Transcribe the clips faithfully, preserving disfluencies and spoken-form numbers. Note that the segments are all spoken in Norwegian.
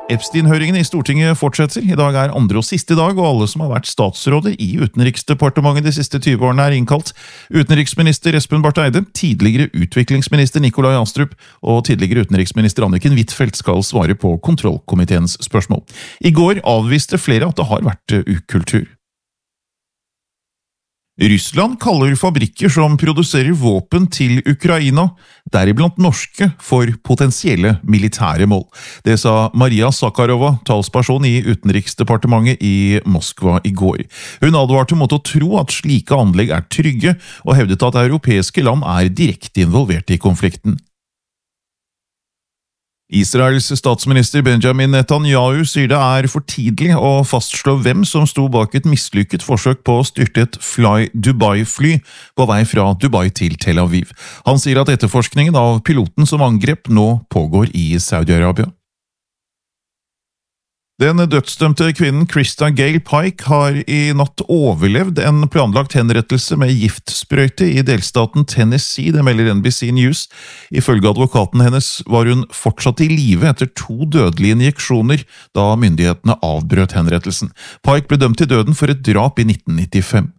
Epstein-høringen i Stortinget fortsetter. I dag er andre og siste dag, og alle som har vært statsråder i Utenriksdepartementet de siste tyve årene er innkalt. Utenriksminister Espen Barth Eide, tidligere utviklingsminister Nikolai Astrup og tidligere utenriksminister Anniken Huitfeldt skal svare på kontrollkomiteens spørsmål. I går avviste flere at det har vært ukultur. Russland kaller fabrikker som produserer våpen til Ukraina, deriblant norske, for potensielle militære mål. Det sa Maria Zakharova, talsperson i Utenriksdepartementet i Moskva i går. Hun advarte mot å tro at slike anlegg er trygge, og hevdet at europeiske land er direkte involvert i konflikten. Israels statsminister Benjamin Netanyahu sier det er for tidlig å fastslå hvem som sto bak et mislykket forsøk på å styrte et Fly Dubai-fly på vei fra Dubai til Tel Aviv. Han sier at etterforskningen av piloten som angrep nå pågår i Saudi-Arabia. Den dødsdømte kvinnen Krista Gale Pike har i natt overlevd en planlagt henrettelse med giftsprøyte i delstaten Tennessee, det melder N B C News. Ifølge advokaten hennes var hun fortsatt i live etter to dødelige injeksjoner da myndighetene avbrøt henrettelsen. Pike ble dømt til døden for et drap i nitten nittifem.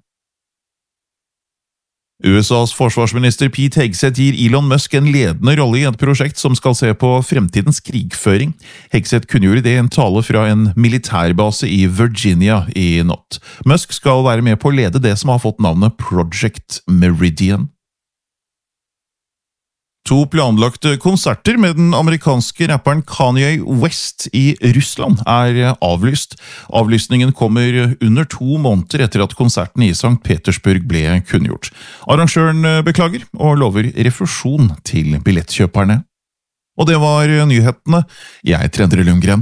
U S A's forsvarsminister Pete Hegseth gir Elon Musk en ledende rolle i et prosjekt som skal se på fremtidens krigføring. Hegseth kunngjorde det i en tale fra en militærbase i Virginia i natt. Musk skal være med på å lede det som har fått navnet Project Meridian. To planlagte konserter med den amerikanske rapperen Kanye West i Russland er avlyst. Avlysningen kommer under to måneder etter at konserten i Sankt Petersburg ble kunngjort. Arrangøren beklager og lover refusjon til billettkjøperne. Og det var nyhetene. Jeg er Endre Lundgren.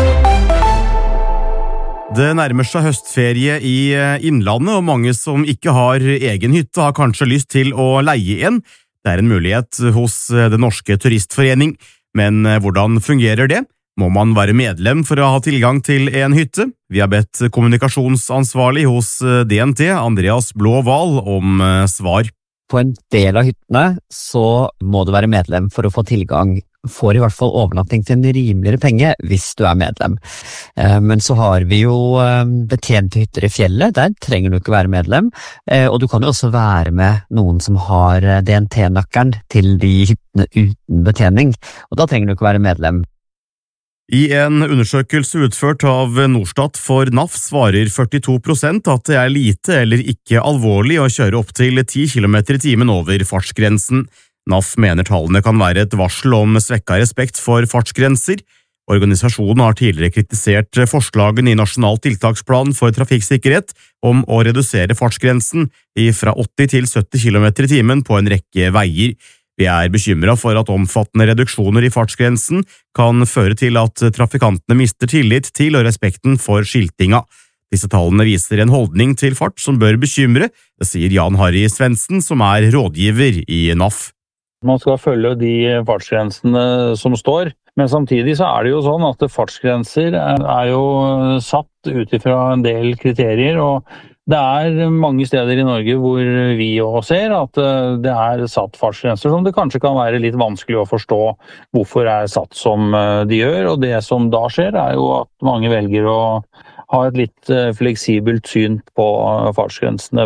Det nærmer seg høstferie i Innlandet, og mange som ikke har egen hytte har kanskje lyst til å leie en. Det er en mulighet hos Den norske turistforening, men hvordan fungerer det? Må man være medlem for å ha tilgang til en hytte? Vi har bedt kommunikasjonsansvarlig hos D N T, Andreas Blå-Val, om svar. På en del av hyttene så må du være medlem for å få tilgang. Får i hvert fall overnatting til en rimeligere penge hvis du er medlem. Men så har vi jo betjente hytter i fjellet, der trenger du ikke være medlem, og du kan jo også være med noen som har D N T-nøkkelen til de hyttene uten betjening, og da trenger du ikke være medlem. I en undersøkelse utført av Norstat for N A F svarer førtito prosent at det er lite eller ikke alvorlig å kjøre opp til ti kilometer i timen over fartsgrensen. N A F mener tallene kan være et varsel om svekket respekt for fartsgrenser. Organisasjonen har tidligere kritisert forslagene i Nasjonal tiltaksplan for trafikksikkerhet om å redusere fartsgrensen fra åtti til sytti kilometer i timen på en rekke veier. Vi er bekymret for at omfattende reduksjoner i fartsgrensen kan føre til at trafikantene mister tillit til og respekten for skiltinga. Disse tallene viser en holdning til fart som bør bekymre, det sier Jan Harry Svendsen, som er rådgiver i N A F. Man skal følge de fartsgrensene som står, men samtidig så er det jo sånn at fartsgrenser er jo satt ut ifra en del kriterier, og det er mange steder i Norge hvor vi også ser at det er satt fartsgrenser som det kanskje kan være litt vanskelig å forstå hvorfor er satt som de gjør, og det som da skjer er jo at mange velger å ha et litt fleksibelt syn på fartsgrensene.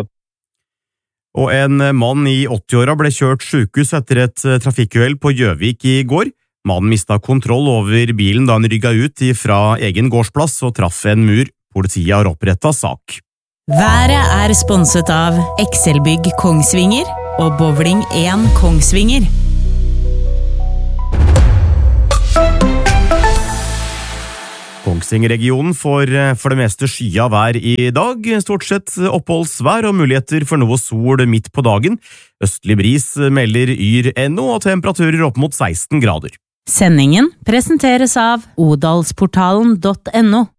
Og en mann i åtti-åra ble kjørt sykehus etter et trafikkuhell på Gjøvik i går. Mannen mistet kontroll over bilen da han rygget ut fra egen gårdsplass og traff en mur. Politiet har opprettet sak. Været er sponset av Excelbygg Kongsvinger og Bowling én Kongsvinger. Kongsvinger-regionen får for det meste skya vær i dag, stort sett oppholdsvær og muligheter for noe sol midt på dagen. Østlig bris melder yr punktum no og temperaturer opp mot seksten grader. Sendingen presenteres av odalsportalen punktum no.